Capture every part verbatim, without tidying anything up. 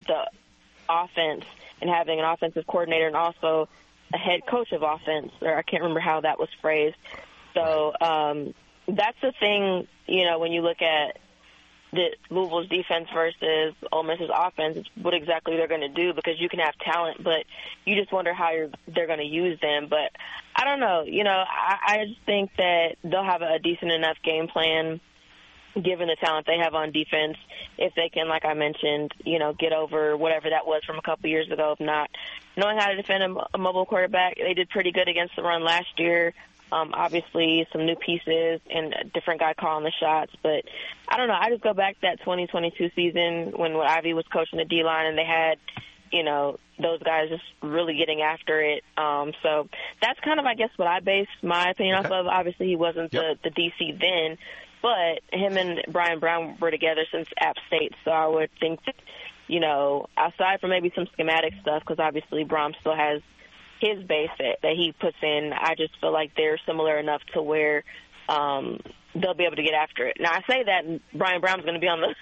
the offense and having an offensive coordinator and also a head coach of offense, or I can't remember how that was phrased. So um, that's the thing, you know, when you look at the Louisville's defense versus Ole Miss's offense, it's what exactly they're going to do, because you can have talent, but you just wonder how you're, they're going to use them. But I don't know. You know, I, I just think that they'll have a decent enough game plan given the talent they have on defense, if they can, like I mentioned, you know, get over whatever that was from a couple years ago of not knowing how to defend a, a mobile quarterback. They did pretty good against the run last year. Um, obviously, some new pieces and a different guy calling the shots. But I don't know. I just go back to that twenty twenty-two season when, when Ivy was coaching the D-line and they had, you know, those guys just really getting after it. Um, so that's kind of, I guess, what I base my opinion Okay. off of. Obviously, he wasn't Yep. the, the D C then, but him and Brian Brown were together since App State. So I would think that, you know, aside from maybe some schematic stuff, because obviously Brown still has his base that, that he puts in, I just feel like they're similar enough to where um, they'll be able to get after it. Now, I say that, and Brian Brown's going to be on the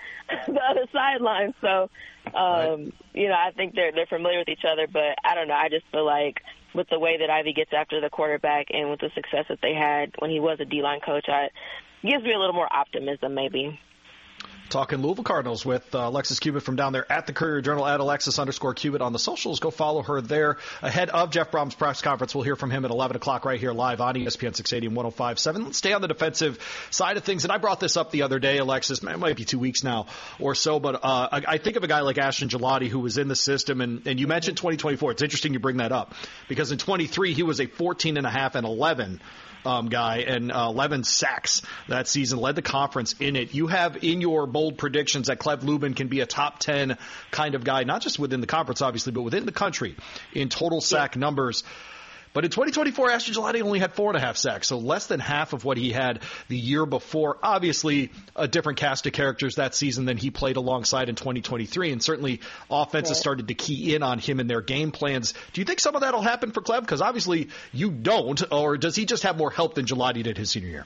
the other sideline, so um, Right. you know, I think they're they're familiar with each other. But I don't know. I just feel like with the way that Ivy gets after the quarterback and with the success that they had when he was a D-line coach, I, it gives me a little more optimism, maybe. Talking Louisville Cardinals with uh, Alexis Cubitt from down there at the Courier-Journal, at Alexis underscore Cubitt on the socials. Go follow her there. Ahead of Jeff Brom's press conference, we'll hear from him at eleven o'clock right here live on E S P N six eighty and one oh five point seven. Let's stay on the defensive side of things. And I brought this up the other day, Alexis. It might be two weeks now or so, but uh, I, I think of a guy like Ashton Gelati who was in the system, and, and you mentioned twenty twenty-four. It's interesting you bring that up because in twenty-three he was a fourteen and a half and eleven Um, guy, and uh, eleven sacks that season, led the conference in it. You have in your bold predictions that Clev Lubin can be a top ten kind of guy, not just within the conference, obviously, but within the country in total sack yeah. numbers. But in twenty twenty-four, Ashton Gelati only had four and a half sacks, so less than half of what he had the year before. Obviously, a different cast of characters that season than he played alongside in twenty twenty-three, and certainly offenses Right. started to key in on him and their game plans. Do you think some of that will happen for Clev? Because obviously you don't, or does he just have more help than Gelati did his senior year?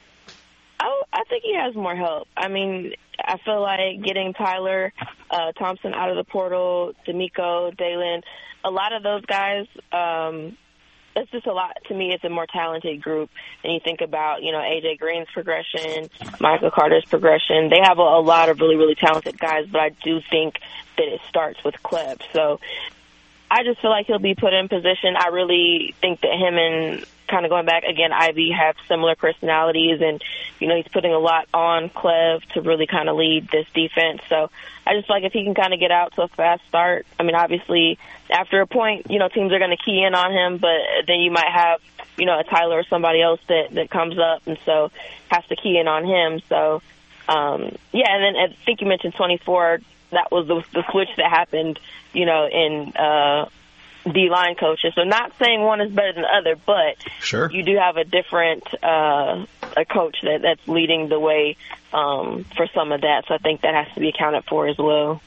Oh, I think he has more help. I mean, I feel like getting Tyler uh, Thompson out of the portal, D'Amico, Dalen, a lot of those guys, um, it's just a lot. To me, it's a more talented group. And you think about, you know, A J Green's progression, Michael Carter's progression. They have a, a lot of really, really talented guys, but I do think that it starts with Cleb. So I just feel like he'll be put in position. I really think that him and kind of going back again, Ivy have similar personalities, and you know he's putting a lot on Clev to really kind of lead this defense. So I just feel like if he can kind of get out to a fast start. I mean, obviously after a point, you know teams are going to key in on him, but then you might have you know a Tyler or somebody else that that comes up, and so has to key in on him. So um, yeah, and then I think you mentioned twenty-four. That was the, the switch that happened, you know, in uh, D-line coaches. So not saying one is better than the other, but sure. you do have a different uh, a coach that, that's leading the way um, for some of that. So I think that has to be accounted for as well.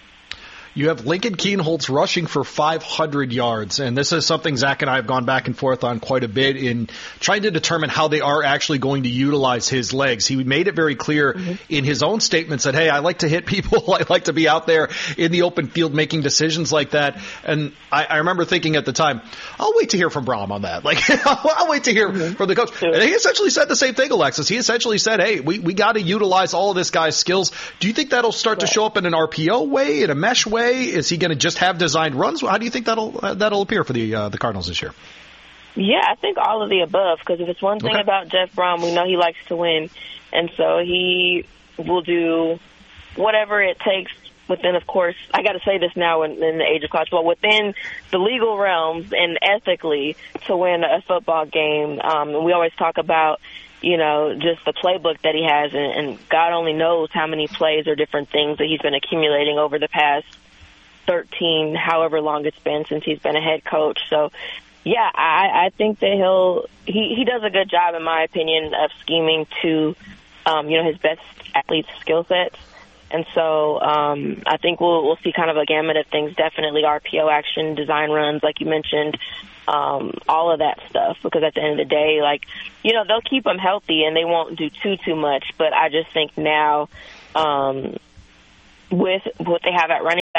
You have Lincoln Kienholz rushing for five hundred yards, and this is something Zach and I have gone back and forth on quite a bit in trying to determine how they are actually going to utilize his legs. He made it very clear mm-hmm. in his own statement, said, hey, I like to hit people. I like to be out there in the open field making decisions like that. And I, I remember thinking at the time, I'll wait to hear from Brom on that. Like, I'll wait to hear mm-hmm. from the coach. Sure. And he essentially said the same thing, Alexis. He essentially said, hey, we, we got to utilize all of this guy's skills. Do you think that'll start right. to show up in an R P O way, in a mesh way? Is he going to just have designed runs? How do you think that'll uh, that'll appear for the uh, the Cardinals this year? Yeah, I think all of the above, because if it's one thing okay. about Jeff Brom, we know he likes to win, and so he will do whatever it takes within, of course, I got to say this now in, in the age of college football, within the legal realms and ethically to win a football game. Um, and we always talk about you know, just the playbook that he has, and, and God only knows how many plays or different things that he's been accumulating over the past thirteen, however long it's been since he's been a head coach. So, yeah, I, I think that he'll he, he does a good job, in my opinion, of scheming to, um, you know, his best athletes' skill sets. And so um, I think we'll we'll see kind of a gamut of things, definitely R P O action, design runs, like you mentioned, um, all of that stuff, because at the end of the day, like, you know, they'll keep them healthy and they won't do too, too much. But I just think now um, with what they have at running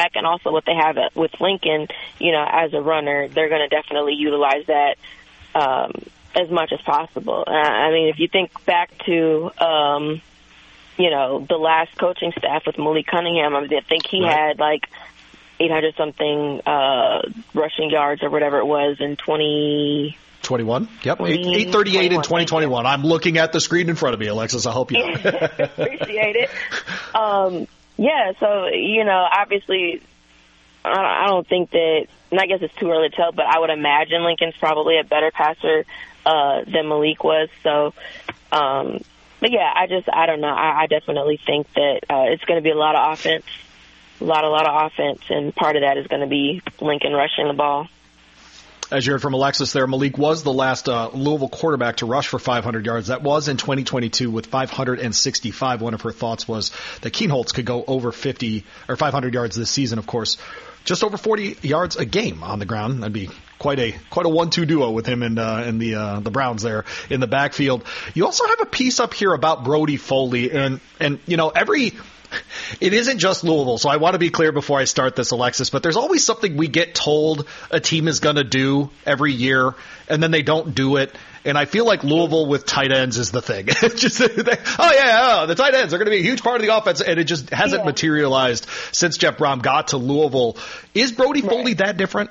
quarterback and also what they have with Lincoln, you know, as a runner, they're going to definitely utilize that um, as much as possible. Uh, I mean, if you think back to, um, you know, the last coaching staff with Malik Cunningham, I think he right. had like eight hundred something uh, rushing yards or whatever it was in twenty twenty-one. Yep, eight thirty-eight in twenty twenty-one. I'm looking at the screen in front of me, Alexis. I'll help you out. Appreciate it. Um, yeah, so, you know, obviously, I don't think that, and I guess it's too early to tell, but I would imagine Lincoln's probably a better passer uh, than Malik was. So, um, but yeah, I just, I don't know. I, I definitely think that uh, it's going to be a lot of offense, a lot, a lot of offense, and part of that is going to be Lincoln rushing the ball. As you heard from Alexis there, Malik was the last uh, Louisville quarterback to rush for five hundred yards. That was in twenty twenty-two with five hundred sixty-five. One of her thoughts was that Kienholz could go over fifty or five hundred yards this season, of course. Just over forty yards a game on the ground. That'd be quite a quite a one two duo with him and uh, and the uh, the Browns there in the backfield. You also have a piece up here about Brody Foley, and and you know every. It isn't just Louisville, so I want to be clear before I start this, Alexis, but there's always something we get told a team is going to do every year, and then they don't do it. And I feel like Louisville with tight ends is the thing. It's just, they, oh, yeah, oh, the tight ends are going to be a huge part of the offense, and it just hasn't yeah. materialized since Jeff Brom got to Louisville. Is Brody right. Foley that different?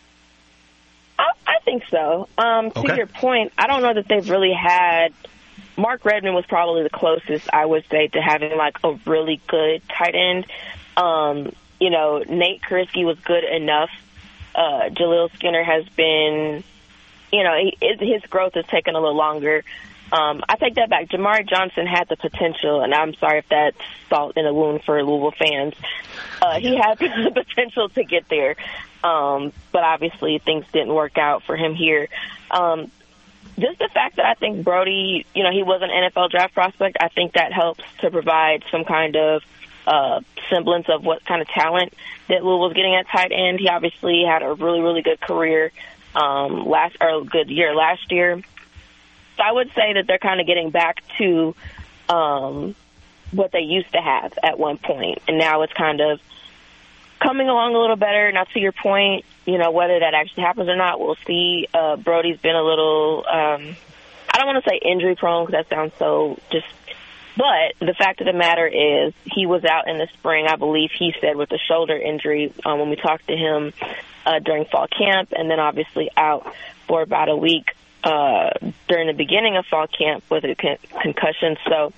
I, I think so. Um, to okay. your point, I don't know that they've really had – Mark Redmond was probably the closest, I would say, to having, like, a really good tight end. Um, you know, Nate Kurisky was good enough. Uh, Jaleel Skinner has been, you know, he, his growth has taken a little longer. Um, I take that back. Jamari Johnson had the potential, and I'm sorry if that's salt in a wound for Louisville fans. Uh, he had the potential to get there, um, but obviously things didn't work out for him here. Um Just the fact that I think Brody, you know, he was an N F L draft prospect, I think that helps to provide some kind of uh, semblance of what kind of talent that Louisville was getting at tight end. He obviously had a really, really good career um, last, or good year last year. So I would say that they're kind of getting back to um, what they used to have at one point, and now it's kind of coming along a little better. Now, to your point, you know, whether that actually happens or not, we'll see. Uh, Brody's been a little, um, I don't want to say injury prone because that sounds so just, but the fact of the matter is he was out in the spring, I believe he said, with a shoulder injury um, when we talked to him uh, during fall camp, and then obviously out for about a week uh, during the beginning of fall camp with a con- concussion. So,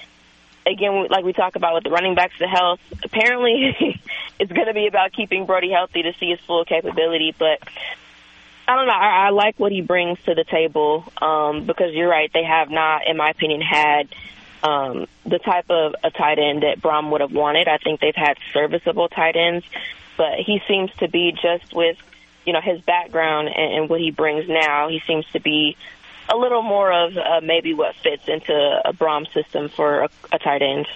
again, like we talk about with the running backs, the health, apparently it's going to be about keeping Brody healthy to see his full capability. But I don't know. I, I like what he brings to the table um, because you're right. They have not, in my opinion, had um, the type of a tight end that Brom would have wanted. I think they've had serviceable tight ends, but he seems to be just with, you know, his background and, and what he brings now, he seems to be a little more of uh, maybe what fits into a Brom system for a, a tight end.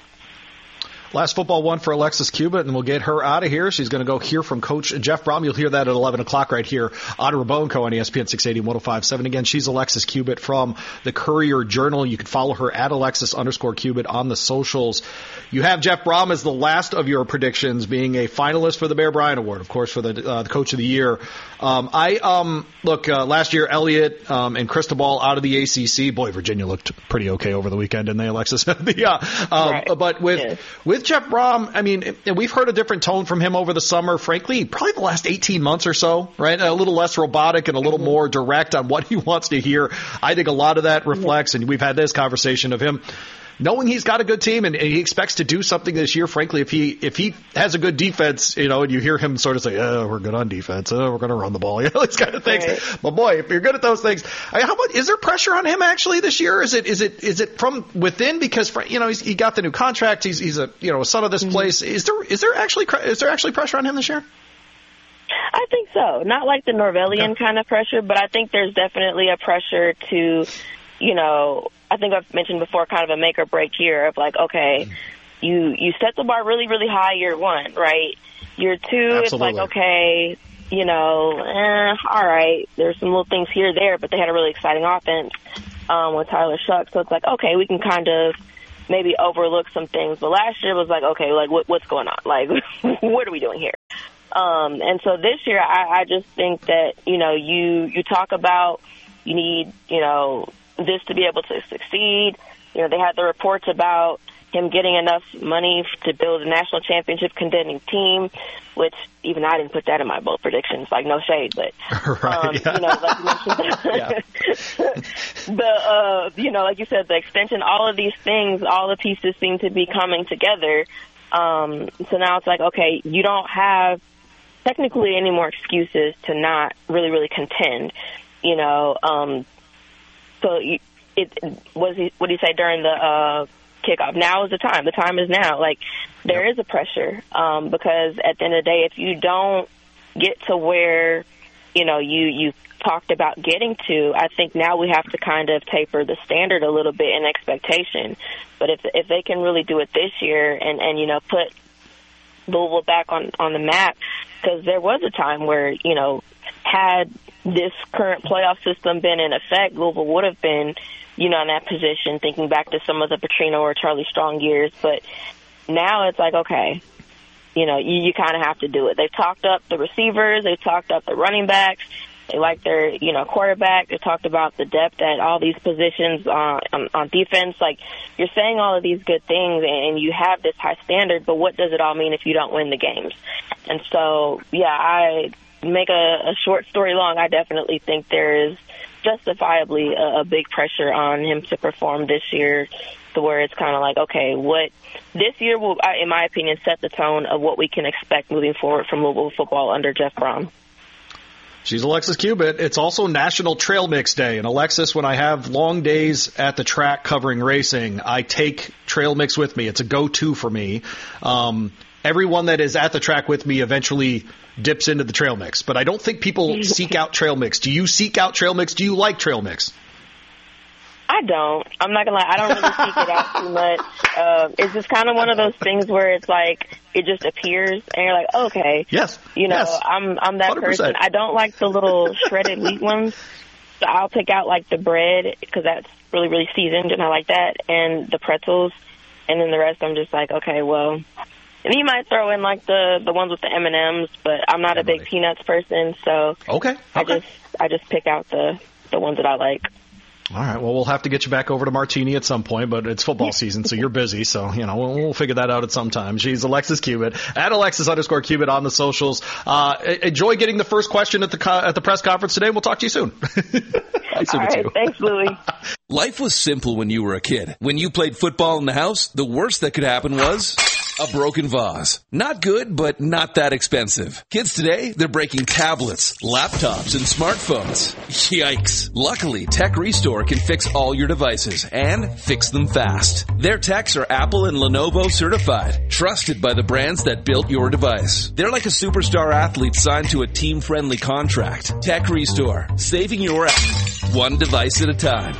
Last football one for Alexis Cubitt, and we'll get her out of here. She's going to go hear from Coach Jeff Brom. You'll hear that at eleven o'clock right here on Rabonco on E S P N six eighty and one oh five point seven. Again, she's Alexis Cubitt from the Courier Journal. You can follow her at Alexis underscore Cubitt on the socials. You have Jeff Brom as the last of your predictions, being a finalist for the Bear Bryant Award, of course, for the, uh, the Coach of the Year. Um, I um, look, uh, last year, Elliott um, and Cristobal out of the A C C. Boy, Virginia looked pretty okay over the weekend, didn't they, Alexis? the, uh, um, right. But with yes. with Jeff Brom, I mean, and we've heard a different tone from him over the summer, frankly, probably the last eighteen months or so, right? A little less robotic and a little mm-hmm. more direct on what he wants to hear. I think a lot of that reflects, and we've had this conversation of him knowing he's got a good team and he expects to do something this year. Frankly, if he if he has a good defense, you know, and you hear him sort of say, "Oh, we're good on defense. Oh, we're going to run the ball," you know, these kind of things. Right. But boy, if you're good at those things, I mean, how much is there pressure on him actually this year? Is it is it is it from within because you know he's, he got the new contract? He's he's a you know a son of this mm-hmm. place. Is there is there actually is there actually pressure on him this year? I think so. Not like the Norvelian okay. kind of pressure, but I think there's definitely a pressure to, you know, I think I've mentioned before, kind of a make or break year of like, okay, you you set the bar really, really high year one, right? Year two, Absolutely. It's like, okay, you know, eh, all right, there's some little things here or there, but they had a really exciting offense um, with Tyler Shuck, so it's like, okay, we can kind of maybe overlook some things. But last year was like, okay, like what, what's going on? Like, what are we doing here? Um, and so this year, I, I just think that, you know, you, you talk about you need, you know, this to be able to succeed. You know, they had the reports about him getting enough money to build a national championship contending team, which even I didn't put that in my bold predictions, like no shade, but, right, um, yeah. you know, like you mentioned, the, uh, you know, like you said, the extension, all of these things, all the pieces seem to be coming together. Um, so now it's like, okay, you don't have technically any more excuses to not really, really contend, you know, um, so you, it, what did he, what did he say during the, uh, kickoff? Now is the time. The time is now. Like, there yep. is a pressure, um, because at the end of the day, if you don't get to where, you know, you, you talked about getting to, I think now we have to kind of taper the standard a little bit in expectation. But if if they can really do it this year and, and you know, put Louisville back on, on the map, because there was a time where, you know, had this current playoff system been in effect, Louisville would have been, you know, in that position, thinking back to some of the Petrino or Charlie Strong years. But now it's like, okay, you know, you, you kind of have to do it. They've talked up the receivers. They've talked up the running backs. They like their, you know, quarterback. They talked about the depth at all these positions on, on, on defense. Like, you're saying all of these good things, and you have this high standard, but what does it all mean if you don't win the games? And so, yeah, I make a, a short story long. I definitely think there is justifiably a, a big pressure on him to perform this year, to where it's kind of like, okay, what this year will, in my opinion, set the tone of what we can expect moving forward from Louisville football under Jeff Brom. She's Alexis Cubitt. It's also National Trail Mix Day. And Alexis, when I have long days at the track covering racing, I take trail mix with me. It's a go-to for me. Um, everyone that is at the track with me eventually dips into the trail mix. But I don't think people seek out trail mix. Do you seek out trail mix? Do you like trail mix? I don't. I'm not going to lie. I don't really seek it out too much. Uh, it's just kind of one of those things where it's like it just appears and you're like, okay. Yes. You know, yes. I'm I'm that one hundred percent. person. I don't like the little shredded wheat ones. So I'll pick out like the bread because that's really, really seasoned and I like that, and the pretzels. And then the rest I'm just like, okay, well. And you might throw in like the, the ones with the M and M's, but I'm not a big peanuts person, so okay. okay. I just I just pick out the, the ones that I like. All right. Well, we'll have to get you back over to Martini at some point, but it's football season, so you're busy. So, you know, we'll, we'll figure that out at some time. She's Alexis Cubitt at Alexis underscore Cubitt on the socials. Uh, enjoy getting the first question at the co- at the press conference today. We'll talk to you soon. Nice All right. you. Thanks, Louie. Life was simple when you were a kid. When you played football in the house, the worst that could happen was a broken vase. Not good, but not that expensive. Kids today, they're breaking tablets, laptops, and smartphones. Yikes. Luckily, Tech Restore can fix all your devices and fix them fast. Their techs are Apple and Lenovo certified, trusted by the brands that built your device. They're like a superstar athlete signed to a team-friendly contract. Tech Restore, saving your ass one device at a time.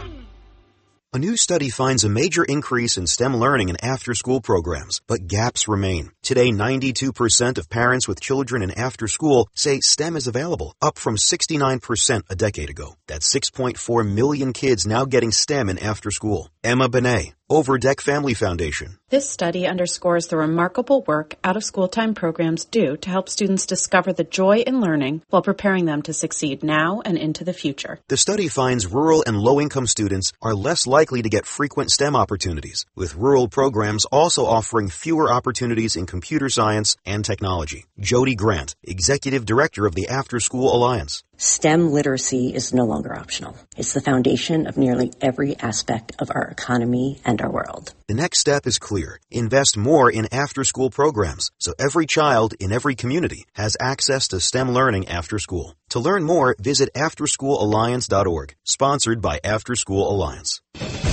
A new study finds a major increase in STEM learning in after-school programs, but gaps remain. Today, ninety-two percent of parents with children in after-school say STEM is available, up from sixty-nine percent a decade ago. That's six point four million kids now getting STEM in after-school. Emma Benet, Overdeck Family Foundation. This study underscores the remarkable work out-of-school time programs do to help students discover the joy in learning while preparing them to succeed now and into the future. The study finds rural and low-income students are less likely to get frequent STEM opportunities, with rural programs also offering fewer opportunities in computer science and technology. Jody Grant, Executive Director of the After School Alliance. STEM literacy is no longer optional. It's the foundation of nearly every aspect of our economy and our world. The next step is clear. Invest more in after-school programs so every child in every community has access to STEM learning after school. To learn more, visit after school alliance dot org, sponsored by After School Alliance.